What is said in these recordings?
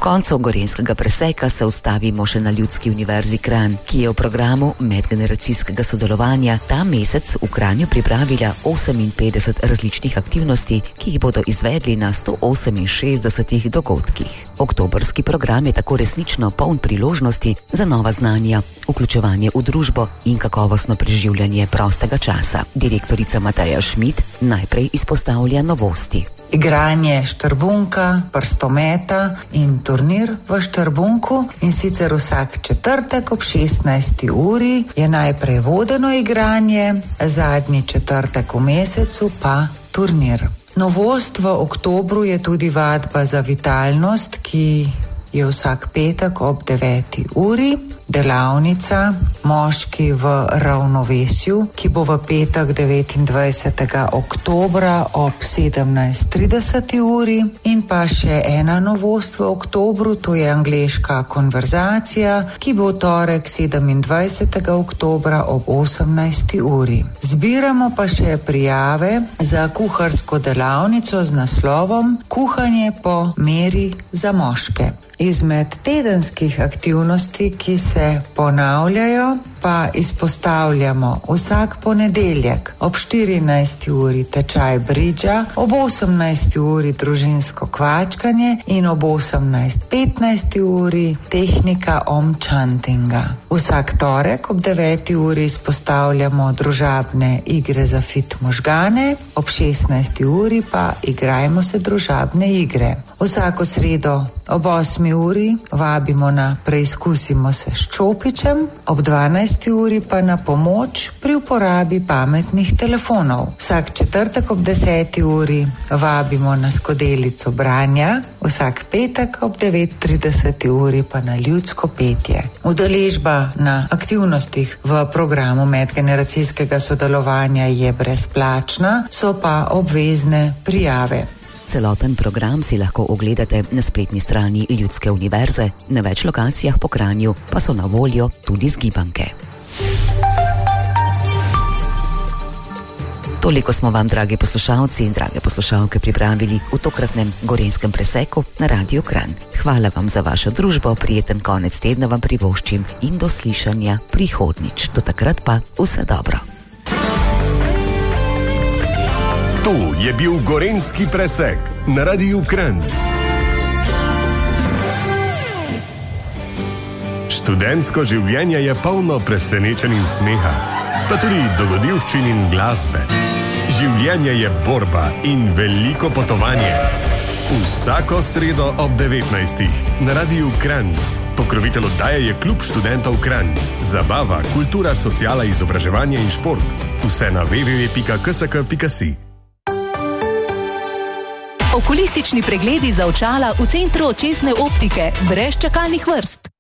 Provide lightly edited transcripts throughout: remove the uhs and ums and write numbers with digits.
koncu gorenjskega preseka se ustavimo še na Ljudski univerzi Kranj, ki je v programu medgeneracijskega sodelovanja ta mesec v Kranju pripravila 58 različnih aktivnosti, ki jih bodo izvedli na 168 dogodkih. Oktobrski program je tako resnično poln priložnosti za nova znanja, vključevanje v družbo in kakovostno preživljanje prostega časa. Direktorica Mateja Šmit najprej izpostavlja novosti. Igranje štrbunka, prstometa in turnir v štrbunku, in sicer vsak četrtek ob 16. uri je najprej vodeno igranje, zadnji četrtek v mesecu pa turnir. Novost v oktobru je tudi vadba za vitalnost, ki je vsak petek ob 9. uri, delavnica Moški v ravnovesju, ki bo v petek 29. oktobra ob 17:30 uri, in pa še ena novost v oktobru, to je angleška konverzacija, ki bo v torek 27. oktobra ob 18. uri. Zbiramo pa še prijave za kuharsko delavnico z naslovom Kuhanje po meri za moške. Izmed tedenskih aktivnosti, ki se ponavljajo, pa izpostavljamo vsak ponedeljek ob 14. uri tečaj bridža, ob 18. uri družinsko kvačkanje in ob 18:15 uri tehnika omčantinga. Vsak torek ob 9. uri izpostavljamo družabne igre za fit možgane, ob 16. uri pa igrajmo se družabne igre. Vsako sredo ob 8. uri vabimo na preizkusimo se s čopičem, ob 12. uri pa na pomoč pri uporabi pametnih telefonov. Vsak četrtek ob 10. uri vabimo na skodelico branja, vsak petek ob 9:30 uri pa na ljudsko petje. Udeležba na aktivnostih v programu medgeneracijskega sodelovanja je brezplačna, so pa obvezne prijave. Celoten program si lahko ogledate na spletni strani Ljudske univerze, na več lokacijah po Kranju pa so na voljo tudi zgibanke. Toliko smo vam, dragi poslušalci in drage poslušalke, pripravili v tokratnem gorenjskem preseku na Radiu Kranj. Hvala vam za vašo družbo, prijeten konec tedna vam privoščim in do slišanja prihodnjič. Do takrat pa vse dobro. To je bil gorenjski presek na Radiu Kranj. Študentsko življenje je polno presenečenj in smeha, pa tudi dogodivščin in glasbe. Življenje je borba in veliko potovanje. Vsako sredo ob 19. na Radiu Kranj. Pokrovitelj oddaje je Klub študentov Kranj. Zabava, kultura, sociala, izobraževanje in šport. Vse na www.ksk.si. Okulistični pregledi za očala v centru očesne optike, brez čakalnih vrst.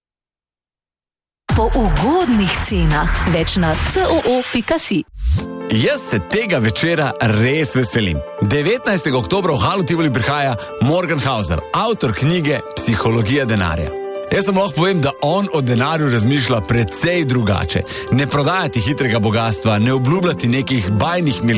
Po ugodnih cenah, več na coo.si. Jaz se tega večera res veselim. 19. oktobra v Halu Tivoli prihaja Morgan Housel, avtor knjige Psihologija denarja. Jaz sem lahko povem, da on o denarju razmišlja precej drugače. Ne prodajati hitrega bogatstva, ne obljubljati nekih bajnih milijonov.